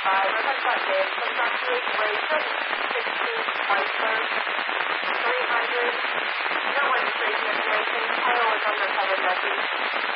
We're talking about Dave from Southgate, Rachel, 16 Chrysler, 300. No one is tracing information. Title is undercover deputy.